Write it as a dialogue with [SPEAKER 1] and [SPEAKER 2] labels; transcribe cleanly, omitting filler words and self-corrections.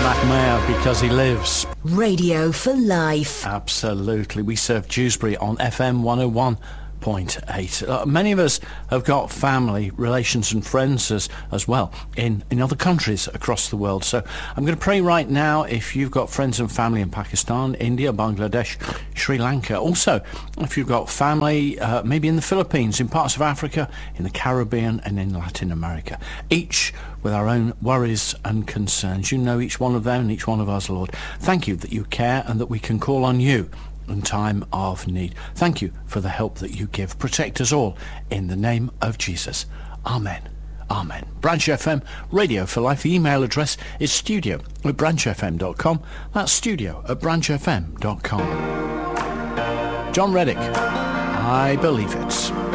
[SPEAKER 1] McMahon, because he lives.
[SPEAKER 2] Radio for life.
[SPEAKER 1] Absolutely. We serve Dewsbury on FM 101.8. Many of us have got family, relations and friends as well in other countries across the world. So I'm going to pray right now if you've got friends and family in Pakistan, India, Bangladesh, Sri Lanka. Also, if you've got family maybe in the Philippines, in parts of Africa, in the Caribbean and in Latin America. Each with our own worries and concerns. You know each one of them and each one of us, Lord. Thank you that you care and that we can call on you in time of need. Thank you for the help that you give. Protect us all in the name of Jesus. Amen. Amen. Branch FM, Radio for Life. The email address is studio@branchfm.com. That's studio@branchfm.com. John Reddick, I believe it.